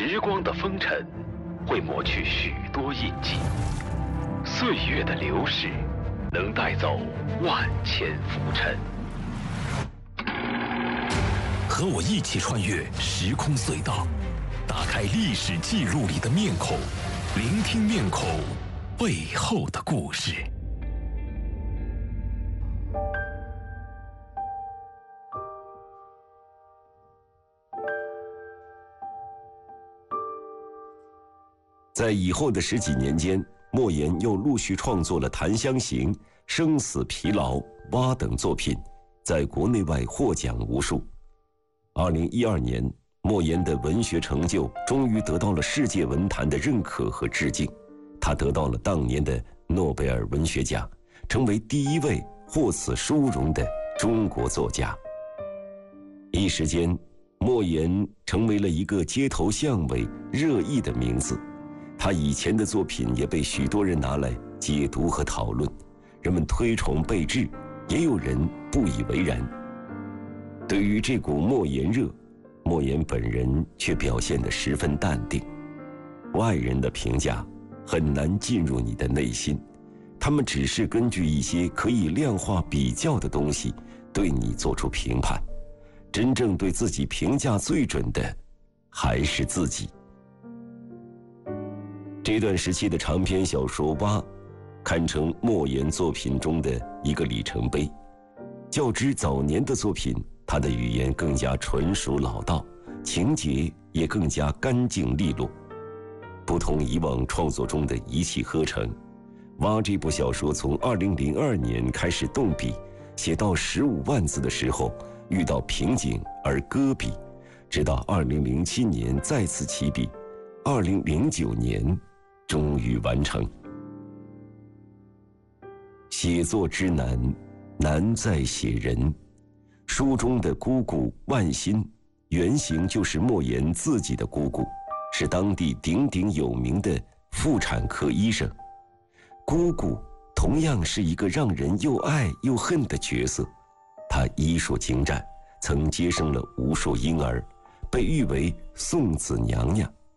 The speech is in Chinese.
时光的风尘会抹去许多印记，岁月的流逝能带走万千浮尘。和我一起穿越时空隧道，打开历史记录里的面孔，聆听面孔背后的故事。 在以后的十几年间，莫言又陆续创作了《檀香刑》《生死疲劳》《蛙》等作品，在国内外获奖无数。2012年，莫言的文学成就终于得到了世界文坛的认可和致敬，他得到了当年的诺贝尔文学奖，成为第一位获此殊荣的中国作家。一时间，莫言成为了一个街头巷尾热议的名字。他以前的作品也被许多人拿来解读和讨论，人们推崇备至，也有人不以为然。对于这股莫言热，莫言本人却表现得十分淡定。外人的评价很难进入你的内心，他们只是根据一些可以量化比较的东西对你做出评判，真正对自己评价最准的还是自己。这段时期的长篇小说《蛙》堪称莫言作品中的一个里程碑。较之早年的作品，他的语言更加纯熟老道，情节也更加干净利落。不同以往创作中的一气呵成，《蛙》这部小说从2002年开始动笔，写到15万字的时候遇到瓶颈而搁笔，直到2007年再次起笔，2009年终于完成。写作之难，难在写人。书中的姑姑万欣，原型就是莫言自己的姑姑，是当地鼎鼎有名的妇产科医生。姑姑同样是一个让人又爱又恨的角色，她医术精湛，曾接生了无数婴儿，被誉为送子娘娘。